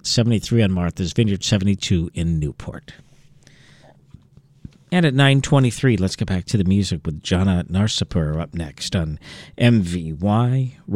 73 on Martha's Vineyard, 72 in Newport. And at 9:23, let's get back to the music with Jana Narsapur up next on MVY